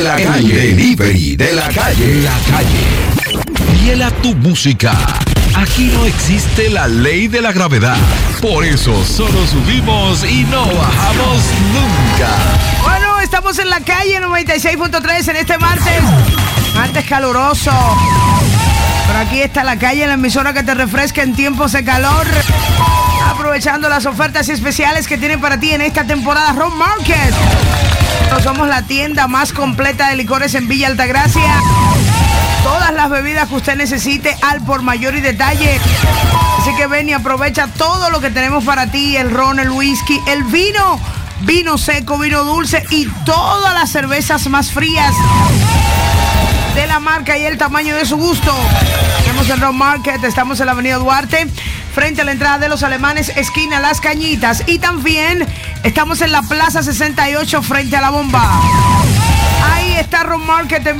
La calle, delivery de la calle, Fiel a tu música. Aquí no existe la ley de la gravedad. Por eso solo subimos y no bajamos nunca. Bueno, estamos en la calle 96.3 en este martes caluroso. Pero aquí está la calle, la emisora que te refresca en tiempos de calor. Aprovechando las ofertas especiales que tienen para ti en esta temporada Ron Market. Somos la tienda más completa de licores en Villa Altagracia. Todas las bebidas que usted necesite al por mayor y detalle. Así que ven y aprovecha todo lo que tenemos para ti. El ron, el whisky, el vino, vino seco, vino dulce y todas las cervezas más frías de la marca y el tamaño de su gusto. Tenemos el Ron Market, estamos en la avenida Duarte, frente a la entrada de Los Alemanes, esquina Las Cañitas. Y también estamos en la Plaza 68, frente a la Bomba. Ahí está Ron Market en